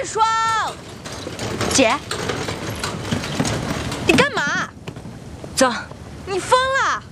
霜，姐，你干嘛？ 走， 你疯了！